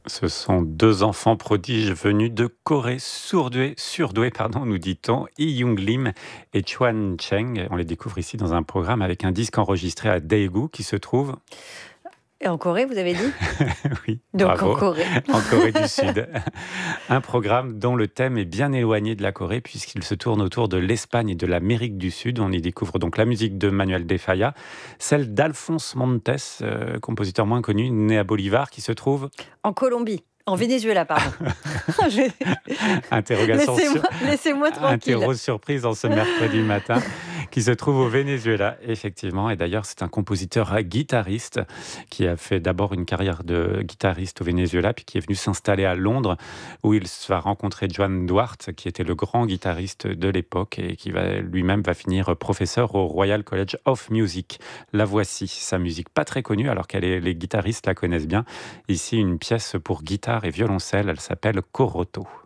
Ce sont deux enfants prodiges venus de Corée, surdoués, nous dit-on, Lee Young Lim et Chuan Cheng. On les découvre ici dans un programme avec un disque enregistré à Daegu qui se trouve, Et en Corée, vous avez dit? oui, Donc en bravo, Corée. en Corée du Sud. Un programme dont le thème est bien éloigné de la Corée puisqu'il se tourne autour de l'Espagne et de l'Amérique du Sud. On y découvre donc la musique de Manuel de Falla, celle d'Alphonse Montes, compositeur moins connu, né à Bolivar, qui se trouve... En Colombie. En Venezuela, pardon. Je- Interrogation Laissez-moi tranquille. surprise en ce mercredi matin, qui se trouve au Venezuela, effectivement. Et d'ailleurs, c'est un compositeur guitariste qui a fait d'abord une carrière de guitariste au Venezuela, puis qui est venu s'installer à Londres, où il va rencontrer Joan Duarte, qui était le grand guitariste de l'époque et qui lui-même va finir professeur au Royal College of Music. La voici, sa musique pas très connue, alors que les guitaristes la connaissent bien. Ici, une pièce pour guitare et violoncelle, elle s'appelle Coroto.